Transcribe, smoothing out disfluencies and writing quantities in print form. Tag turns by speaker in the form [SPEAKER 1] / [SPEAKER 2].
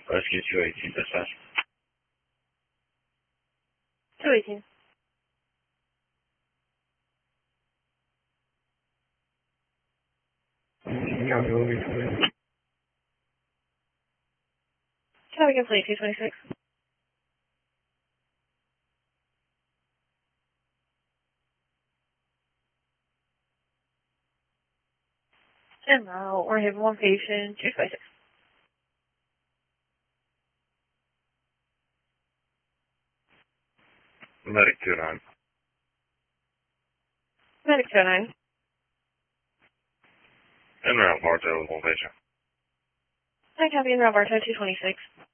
[SPEAKER 1] Rescue 218, dispatch.
[SPEAKER 2] 218.
[SPEAKER 1] Copy, moving to
[SPEAKER 2] Can I begin plate 226? And now we're having one patient, 226.
[SPEAKER 1] Medic 29.
[SPEAKER 2] Medic 29.
[SPEAKER 1] En route, Bartow with one patient.
[SPEAKER 2] I copy in Roberto 226.